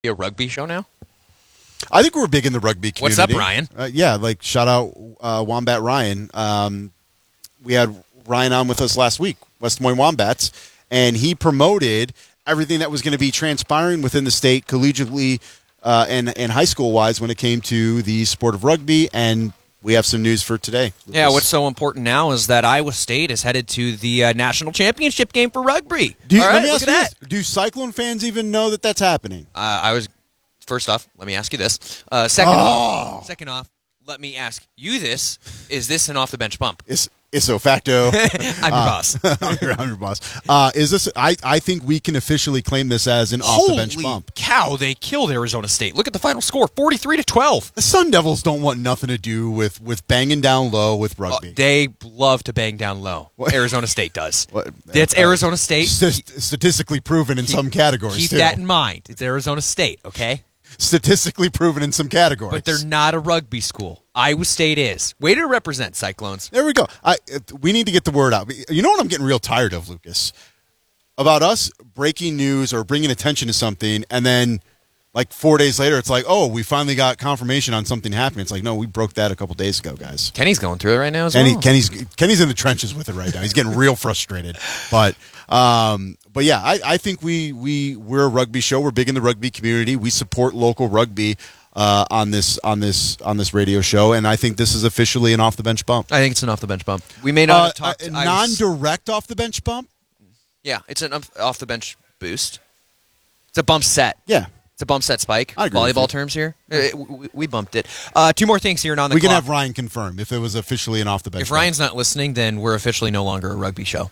A rugby show now? I think we're big in the rugby community. What's up, Ryan? Yeah, like shout out Wombat Ryan. We had Ryan on with us last week, West Des Moines Wombats, and he promoted everything that was going to be transpiring within the state collegiately and high school-wise when it came to the sport of rugby, and we have some news for today. Yeah, what's so important now is that Iowa State is headed to the national championship game for rugby. Let me ask you this. Do Cyclone fans even know that that's happening? First off, let me ask you this. Second off, let me ask you this. Is this an off-the-bench bump? Ipso facto. I'm your boss. I'm your boss. Is this? I think we can officially claim this as an off-the-bench bump. Cow, they killed Arizona State. Look at the final score, 43-12. The Sun Devils don't want nothing to do with banging down low with rugby. They love to bang down low. What? Arizona State does. It's Arizona State. Statistically proven in some categories. Keep that in mind. It's Arizona State, okay? Statistically proven in some categories. But they're not a rugby school. Iowa State is. Way to represent, Cyclones. There we go. We need to get the word out. You know what I'm getting real tired of, Lucas? About us breaking news or bringing attention to something, and then like 4 days later, it's like, oh, we finally got confirmation on something happening. It's like, no, we broke that a couple days ago, guys. Kenny's going through it right now as well. Kenny's in the trenches with it right now. He's getting real frustrated. But yeah, I think we're a rugby show. We're big in the rugby community. We support local rugby on this radio show, and I think this is officially an off the bench bump. I think it's an off the bench bump. We may not have talked non-direct off the bench bump. Yeah, it's an off the bench boost. It's a bump set. Yeah. It's a bump set spike. I agree Volleyball terms here. We bumped it. Two more things here and on the clock. We can have Ryan confirm if it was officially an off the bench. If Ryan's not listening, then we're officially no longer a rugby show.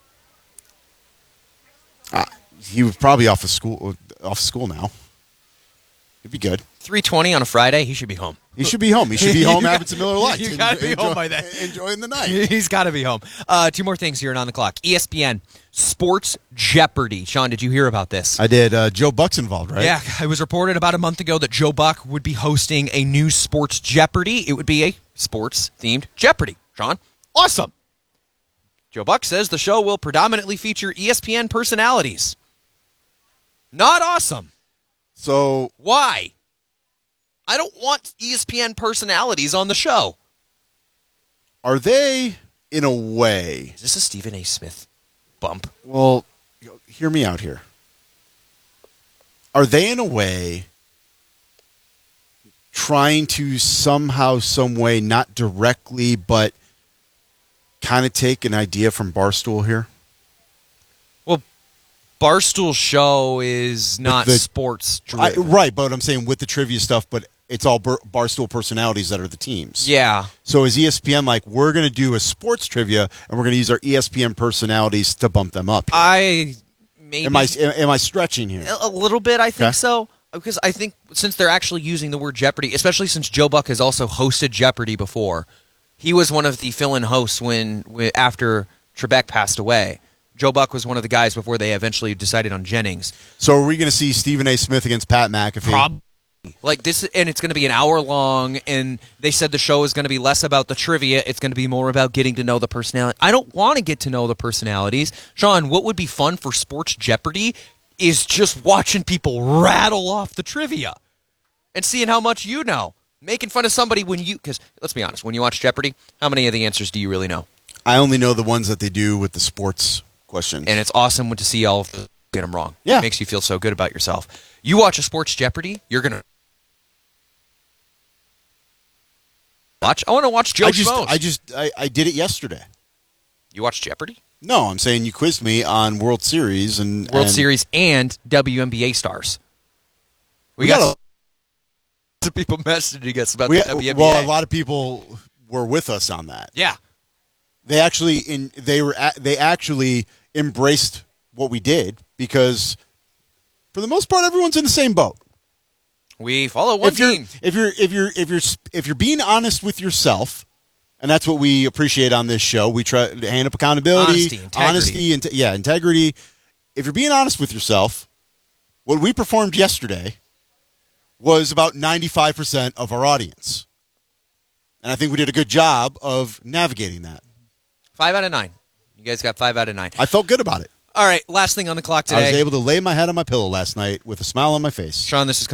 He was probably off school now. It'd be good. 3:20 on a Friday. He should be home. He should be home. He should be home having some Miller Lite. You got to be home by then. Enjoying the night. He's got to be home. Two more things here and on the clock. ESPN Sports Jeopardy. Sean, did you hear about this? I did. Joe Buck's involved, right? Yeah, it was reported about a month ago that Joe Buck would be hosting a new Sports Jeopardy. It would be a sports-themed Jeopardy. Sean, awesome. Joe Buck says the show will predominantly feature ESPN personalities. Not awesome. So why? I don't want ESPN personalities on the show. Are they, in a way... Is this a Stephen A. Smith bump? Well, hear me out here. Are they, in a way, trying to somehow, some way, not directly, but kind of take an idea from Barstool here? Well, Barstool's show is not sports driven. Right, but I'm saying with the trivia stuff, but it's all Barstool personalities that are the teams. Yeah. So is ESPN like, we're going to do a sports trivia, and we're going to use our ESPN personalities to bump them up here? Am I stretching here? A little bit, I think so. Because I think since they're actually using the word Jeopardy, especially since Joe Buck has also hosted Jeopardy before, he was one of the fill-in hosts after Trebek passed away. Joe Buck was one of the guys before they eventually decided on Jennings. So are we going to see Stephen A. Smith against Pat McAfee? Like this, and it's going to be an hour long, and they said the show is going to be less about the trivia. It's going to be more about getting to know the personality. I don't want to get to know the personalities. Sean, what would be fun for Sports Jeopardy is just watching people rattle off the trivia and seeing how much you know. Making fun of somebody because let's be honest, when you watch Jeopardy, how many of the answers do you really know? I only know the ones that they do with the sports questions. And it's awesome to see all of them get them wrong. Yeah. It makes you feel so good about yourself. You watch a Sports Jeopardy, you're going to watch. I want to watch Joe Schmoes. I did it yesterday. You watched Jeopardy? No, I'm saying you quizzed me on World Series and Series and WNBA stars. We got some people messaging us about the WNBA. Well, a lot of people were with us on that. Yeah, they actually embraced what we did because, for the most part, everyone's in the same boat. We follow one team. If you're being honest with yourself, and that's what we appreciate on this show, we try to hand up accountability, integrity. If you're being honest with yourself, what we performed yesterday was about 95% of our audience. And I think we did a good job of navigating that. 5 out of 9. You guys got 5 out of 9. I felt good about it. All right, last thing on the clock today. I was able to lay my head on my pillow last night with a smile on my face. Sean, this is